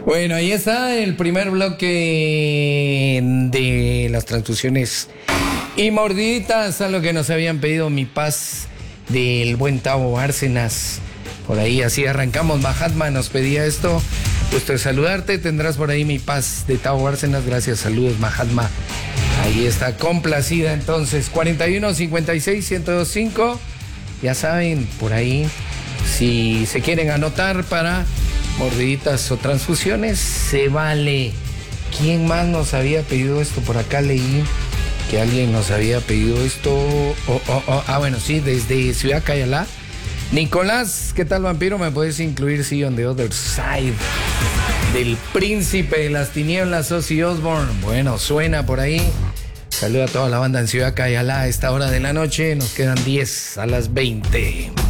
Bueno, ahí está el primer bloque de las transfusiones y mordiditas a lo que nos habían pedido Mi Paz del buen Tavo Bárcenas. Por ahí así arrancamos. Mahatma nos pedía esto. Gusto de saludarte. Tendrás por ahí Mi Paz de Tavo Bárcenas. Gracias, saludos, Mahatma. Ahí está, complacida entonces. 41 56 1025. Ya saben, por ahí, si se quieren anotar para mordiditas o transfusiones, se vale. ¿Quién más nos había pedido esto? Por acá leí que alguien nos había pedido esto. Bueno, sí, desde Ciudad Cayalá. Nicolás, ¿qué tal, vampiro? ¿Me puedes incluir See on the Other Side? Del Príncipe de las Tinieblas, Ozzy Osbourne. Bueno, suena por ahí. Saluda a toda la banda en Ciudad Cayalá a esta hora de la noche. Nos quedan 10 a las 20.